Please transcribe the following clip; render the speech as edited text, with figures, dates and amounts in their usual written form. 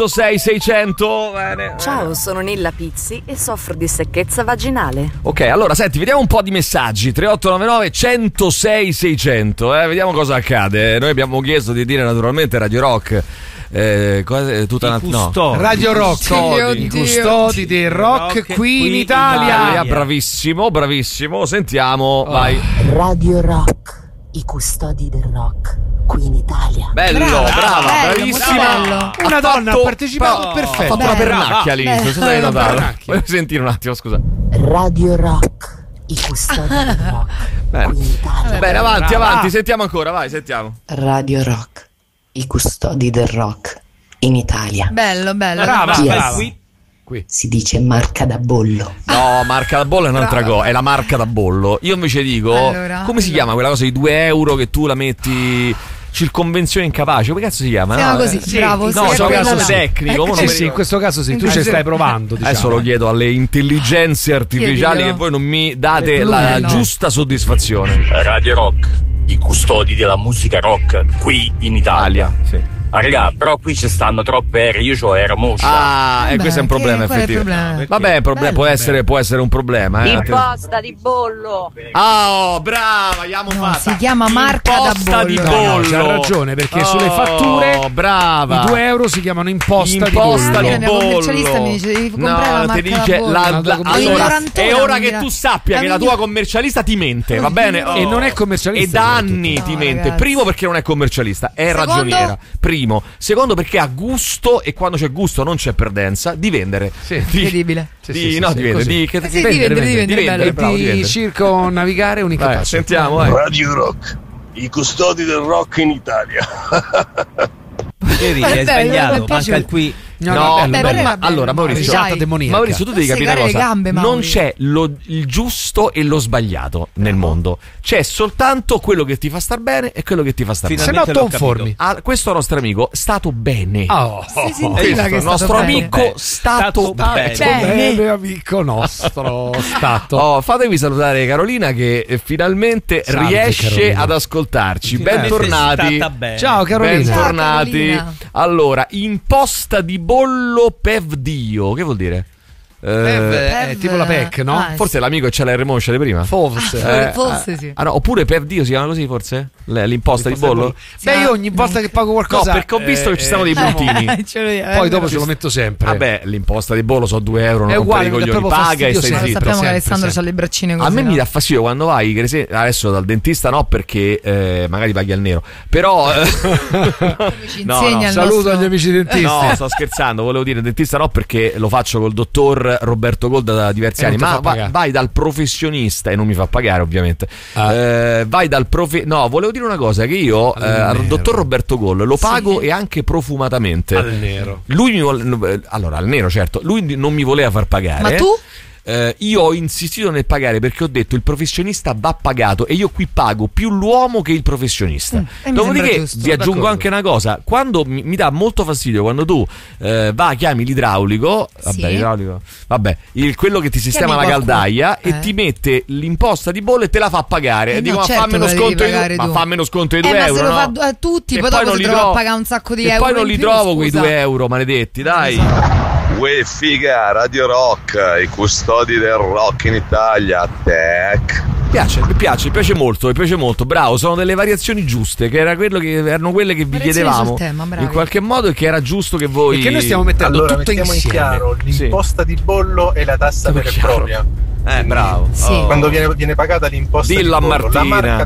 600. Bene. Ciao, sono Nilla Pizzi e soffro di secchezza vaginale. Ok, allora senti, vediamo un po' di messaggi. 3899 106 600. Vediamo cosa accade. Noi abbiamo chiesto di dire naturalmente Radio Rock. Tutta no. Radio Rock, i custodi del rock qui in Italia. Bravissimo. Sentiamo, vai. Radio Rock, i custodi del rock qui in Italia. Brava, bravissima. Una donna ha partecipato perfetto. Ha fatto una pernacchia all'inizio, se l'hai notato. Voglio sentire un attimo, scusa. Radio Rock, i custodi del rock qui in Italia. Bene, avanti, sentiamo ancora, vai, sentiamo. Radio Rock, i custodi del rock in Italia. Bello. Brava. Qui si dice marca da bollo. No, marca da bollo è un'altra cosa, è la marca da bollo. Io invece dico, come si chiama quella cosa di 2 euro che tu la metti circonvenzione incapace? Come cazzo si chiama? Si chiama così, sì, bravo. No, sì, so caso tecnico. Sì, in questo caso sì, tu ci stai provando. Diciamo. Adesso lo chiedo alle intelligenze artificiali che voi non mi date la giusta soddisfazione. Radio Rock, i custodi della musica rock qui in Italia. Sì. Raga, però qui ci stanno troppe R, io c'ho R moscia. Questo è un problema effettivamente. Vabbè, può essere un problema. Imposta di bollo. Brava, si chiama marca da bollo. Di bollo. No, c'ha ragione, perché sulle fatture brava. i 2 euro si chiamano imposta di bollo. La mia commercialista mi dice devi comprare la marca da bollo. Allora, è ora che tu sappia che la tua commercialista ti mente, va bene? E non è commercialista. E da anni ti mente. Ragazzi. Primo perché non è commercialista, è ragioniera. Primo. Secondo perché ha gusto, e quando c'è gusto non c'è perdenza, di vendere. Incredibile. Di vendere. Di circonavigare unica passo. Sentiamo, Radio Rock, i custodi del rock in Italia. Vedi, è sbagliato, manca il qui. Allora Maurizio, tu devi capire una cosa. Gambe, non c'è il giusto e lo sbagliato nel mondo. C'è soltanto quello che ti fa star bene e quello che ti fa star male. Se no conformi. Questo nostro amico stato bene. Si sentiva che il nostro amico stato bene, amico nostro stato. Fatevi salutare Carolina che finalmente riesce Carolina ad ascoltarci. Bentornati. Ciao Carolina. Bentornati. Allora, imposta di bollo PEVDIO, che vuol dire? È tipo la PEC, no? Forse l'amico c'ha la R moscia di prima. Forse sì. No, oppure PEVDIO si chiama così, forse? L'imposta di bollo? Beh, io ogni volta che pago qualcosa. No, perché ho visto che ci stanno dei puntini. Poi dopo ce lo metto sempre. Vabbè, l'imposta di bollo sono 2 euro. È Non uguale, i coglioni, paga e stai zitto. Sappiamo che Alessandro c'ha le braccine così. A me mi dà fastidio quando vai, adesso dal dentista no, perché magari paghi al nero. Però saluto agli amici dentisti. No, sto scherzando, volevo dire dentista no, perché lo faccio col dottor Roberto Golda da diversi anni. Ma vai dal professionista e non mi fa pagare, ovviamente. Vai dal no, volevo dire una cosa, che io al dottor Roberto Gol lo pago e anche profumatamente al nero. Lui al nero, certo. Lui non mi voleva far pagare. Ma tu? Io ho insistito nel pagare perché ho detto il professionista va pagato e io qui pago più l'uomo che il professionista. Dopodiché vi aggiungo anche una cosa: quando mi dà molto fastidio quando tu chiami l'idraulico, quello che ti sistema la caldaia e ti mette l'imposta di bollo e te la fa pagare e dico ma fammelo sconto di 2 euro, ma se lo fa a tutti, poi dopo si trova a pagare un sacco di euro e poi non li trovo quei 2 euro maledetti, dai. Uè figa, Radio Rock, i custodi del rock in Italia, tech. Mi piace molto, bravo, sono delle variazioni giuste, che erano quelle che vi chiedevamo in qualche modo e che era giusto che voi. E che noi stiamo mettendo tutto mettiamo insieme. in chiaro l'imposta di bollo e la tassa vera e propria. Bravo. Quando viene pagata l'imposta dillo di bollo, a Martina. la marca